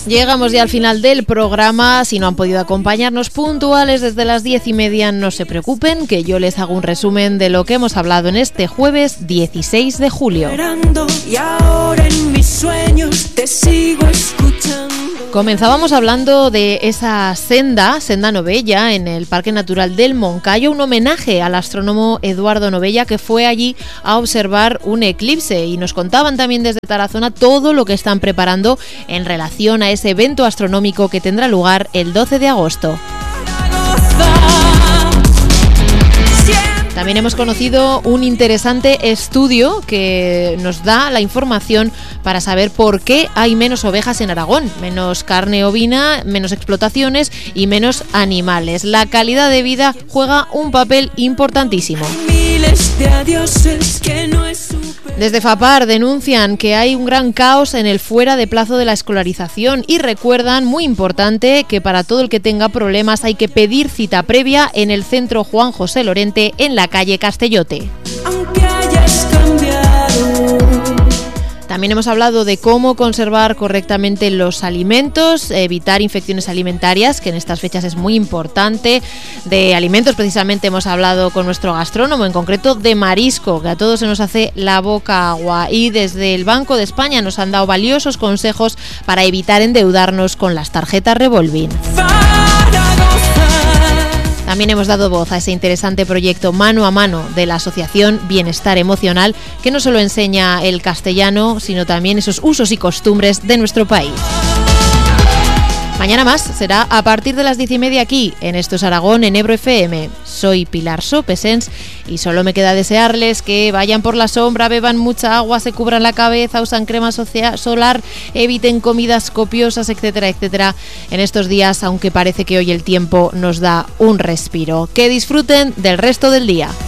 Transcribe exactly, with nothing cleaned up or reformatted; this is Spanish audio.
Llegamos ya al final del programa. Si no han podido acompañarnos puntuales desde las diez y media, no se preocupen, que yo les hago un resumen de lo que hemos hablado en este jueves dieciséis de julio. Y ahora en mis sueños te sigo escuchando. Comenzábamos hablando de esa senda, Senda Novella, en el Parque Natural del Moncayo, un homenaje al astrónomo Eduardo Novella, que fue allí a observar un eclipse, y nos contaban también desde Tarazona todo lo que están preparando en relación a ese evento astronómico que tendrá lugar el doce de agosto. También hemos conocido un interesante estudio que nos da la información para saber por qué hay menos ovejas en Aragón, menos carne ovina, menos explotaciones y menos animales. La calidad de vida juega un papel importantísimo. Desde FAPAR denuncian que hay un gran caos en el fuera de plazo de la escolarización y recuerdan, muy importante, que para todo el que tenga problemas hay que pedir cita previa en el Centro Juan José Lorente en la calle Castellote. Aunque hayas cambiado. También hemos hablado de cómo conservar correctamente los alimentos, evitar infecciones alimentarias, que en estas fechas es muy importante. De alimentos precisamente hemos hablado con nuestro gastrónomo, en concreto de marisco, que a todos se nos hace la boca agua. Y desde el Banco de España nos han dado valiosos consejos para evitar endeudarnos con las tarjetas revolving. También hemos dado voz a ese interesante proyecto Mano a Mano de la Asociación Bienestar Emocional, que no solo enseña el castellano, sino también esos usos y costumbres de nuestro país. Mañana más será a partir de las diez y media aquí, en Esto es Aragón, en Ebro F M. Soy Pilar Sopesens y solo me queda desearles que vayan por la sombra, beban mucha agua, se cubran la cabeza, usan crema solar, eviten comidas copiosas, etcétera, etcétera, en estos días, aunque parece que hoy el tiempo nos da un respiro. Que disfruten del resto del día.